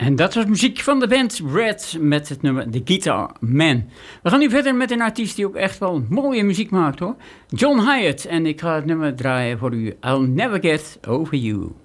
En dat was muziek van de band Red met het nummer The Guitar Man. We gaan nu verder met een artiest die ook echt wel mooie muziek maakt hoor. John Hyatt. En ik ga het nummer draaien voor u. I'll Never Get Over You.